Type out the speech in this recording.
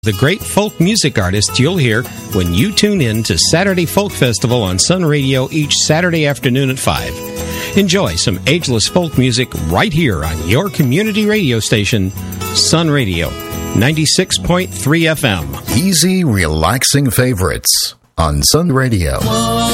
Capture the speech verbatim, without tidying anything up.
The great folk music artists you'll hear when you tune in to Saturday Folk Festival on Sun Radio each Saturday afternoon at five. Enjoy some ageless folk music right here on your community radio station, Sun Radio, ninety-six point three F M. Easy, relaxing favorites on Sun Radio.